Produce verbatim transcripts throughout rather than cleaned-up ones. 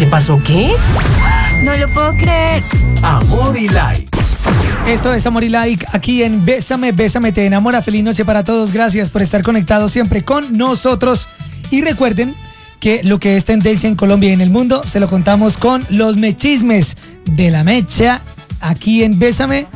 te pasó qué? No lo puedo creer. Amor y Like. Esto es Amor y Like, aquí en Bésame, Bésame, te enamora. Feliz noche para todos, gracias por estar conectados siempre con nosotros. Y recuerden que lo que es tendencia en Colombia y en el mundo se lo contamos con los mechismes de la mecha, aquí en Bésame.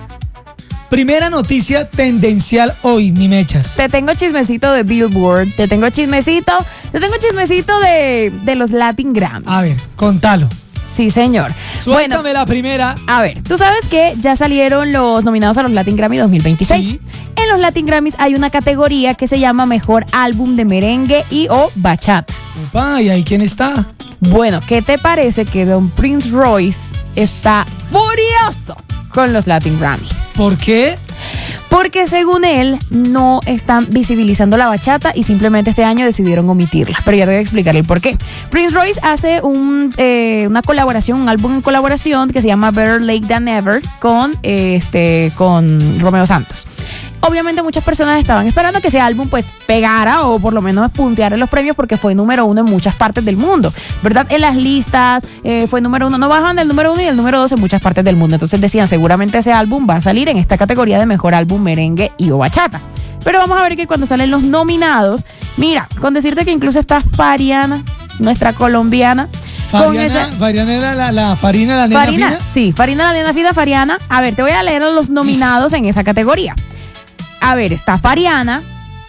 Primera noticia tendencial hoy, mi mechas. Te tengo chismecito de Billboard, te tengo chismecito, te tengo chismecito de, de los Latin Grammy. A ver, contalo. Sí, señor. Suéltame Bueno, la primera. a ver, tú sabes que ya salieron los nominados a los Latin Grammy dos mil veintiséis. Sí. En los Latin Grammys hay una categoría que se llama Mejor Álbum de Merengue y o Bachata. Opa, ¿y ahí quién está? Bueno, ¿qué te parece que Don Prince Royce está furioso con los Latin Grammy? ¿Por qué? Porque según él no están visibilizando la bachata y simplemente este año decidieron omitirla. Pero ya te voy a explicar el por qué. Prince Royce hace un, eh, una colaboración, un álbum en colaboración que se llama Better Late Than Ever con, eh, este, con Romeo Santos. Obviamente muchas personas estaban esperando que ese álbum pues pegara o por lo menos punteara en los premios porque fue número uno en muchas partes del mundo, ¿verdad? En las listas eh, fue número uno, no bajaban del número uno y el número dos en muchas partes del mundo. Entonces decían seguramente ese álbum va a salir en esta categoría de mejor álbum merengue y o bachata. Pero vamos a ver que cuando salen los nominados, mira, con decirte que incluso está Fariana, nuestra colombiana. Fariana, esa, Fariana era la, la Farina, la nena Farina, fina. sí, Farina, la nena fina, Fariana. A ver, te voy a leer a los nominados en esa categoría. A ver, está Fariana,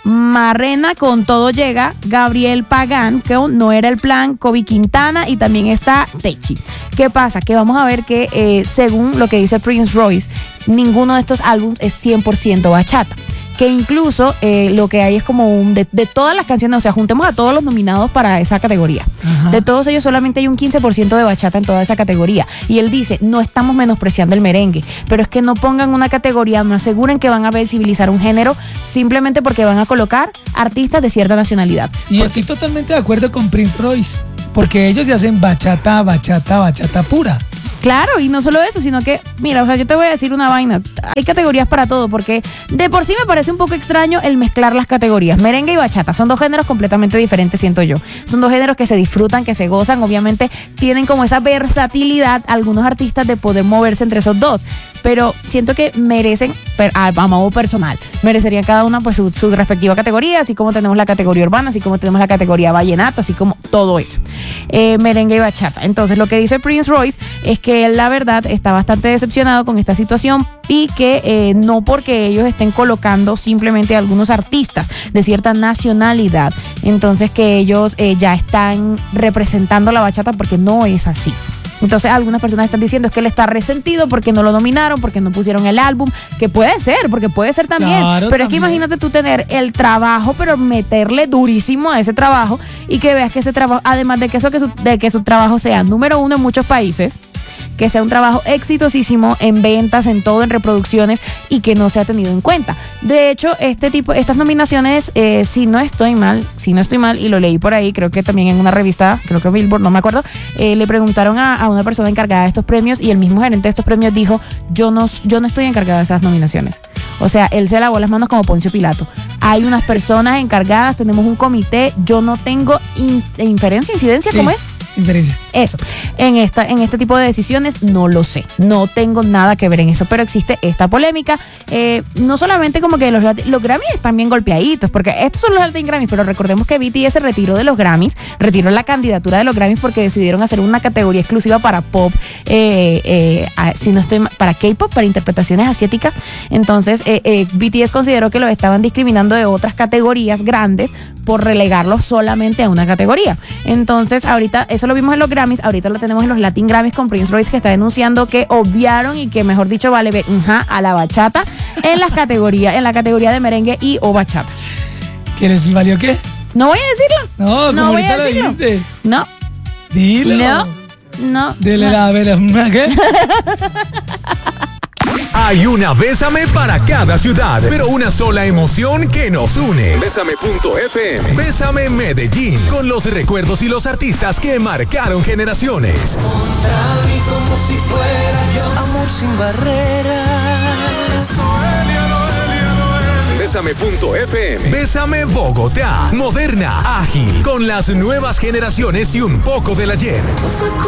Marrena con Todo Llega, Gabriel Pagán, que no era el plan, Kobe Quintana y también está Techi. ¿Qué pasa? Que vamos a ver que eh, según lo que dice Prince Royce, ninguno de estos álbumes es cien por ciento bachata. Que incluso eh, lo que hay es como un de, de todas las canciones, o sea, juntemos a todos los nominados para esa categoría. Ajá. De todos ellos solamente hay un quince por ciento de bachata en toda esa categoría. Y él dice, no estamos menospreciando el merengue, pero es que no pongan una categoría, no aseguren que van a visibilizar un género simplemente porque van a colocar artistas de cierta nacionalidad. Y porque estoy totalmente de acuerdo con Prince Royce, porque ellos se hacen bachata, bachata, bachata pura. Claro, y no solo eso, sino que, mira, o sea, yo te voy a decir una vaina. Hay categorías para todo, porque de por sí me parece un poco extraño el mezclar las categorías. Merengue y bachata son dos géneros completamente diferentes, siento yo. Son dos géneros que se disfrutan, que se gozan. Obviamente tienen como esa versatilidad algunos artistas de poder moverse entre esos dos. Pero siento que merecen, a, a modo personal, merecerían cada una pues su, su respectiva categoría, así como tenemos la categoría urbana, así como tenemos la categoría vallenato, así como todo eso. Eh, merengue y bachata. Entonces, lo que dice Prince Royce es que que él la verdad está bastante decepcionado con esta situación y que eh, no porque ellos estén colocando simplemente a algunos artistas de cierta nacionalidad, entonces que ellos eh, ya están representando la bachata, porque no es así. Entonces algunas personas están diciendo es que él está resentido porque no lo nominaron, porque no pusieron el álbum, que puede ser, porque puede ser también, claro, pero también. Es que imagínate tú tener el trabajo, pero meterle durísimo a ese trabajo y que veas que ese trabajo, además de que eso que su, de que su trabajo sea número uno en muchos países, que sea un trabajo exitosísimo en ventas, en todo, en reproducciones, y que no se ha tenido en cuenta. De hecho, este tipo, estas nominaciones, eh, si no estoy mal, si no estoy mal, y lo leí por ahí, creo que también en una revista, creo que Billboard, no me acuerdo, eh, le preguntaron a, a una persona encargada de estos premios y el mismo gerente de estos premios dijo, yo no, yo no estoy encargada de esas nominaciones. O sea, él se lavó las manos como Poncio Pilato. Hay unas personas encargadas, tenemos un comité, yo no tengo in, inferencia, incidencia, sí. ¿Cómo es? Inferencia. Eso, en esta, en este tipo de decisiones no lo sé, no tengo nada que ver en eso, pero existe esta polémica, eh, no solamente como que los, los Grammys están bien golpeaditos, porque estos son los Latin Grammys, pero recordemos que B T S se retiró de los Grammys, retiró la candidatura de los Grammys porque decidieron hacer una categoría exclusiva para pop, eh, eh, si no estoy para K-pop, para interpretaciones asiáticas. Entonces eh, eh, B T S consideró que los estaban discriminando de otras categorías grandes por relegarlos solamente a una categoría. Entonces ahorita eso lo vimos en los Grammys, ahorita lo tenemos en los Latin Grammys con Prince Royce, que está denunciando que obviaron y que mejor dicho vale ver uh-huh, a la bachata en las categorías, en la categoría de merengue y o bachata. ¿Quieres valió qué? No voy a decirlo. No, como no voy ahorita a lo decirlo. dijiste. No. Dilo. No. No. Dele no. la vera, ¿qué? Hay una Bésame para cada ciudad, pero una sola emoción que nos une. Bésame punto F M. Bésame Medellín, con los recuerdos y los artistas que marcaron generaciones. Contra mí como si fuera yo. Amor sin barreras. Bésame punto F M. Bésame Bogotá. Moderna, ágil, con las nuevas generaciones y un poco del ayer.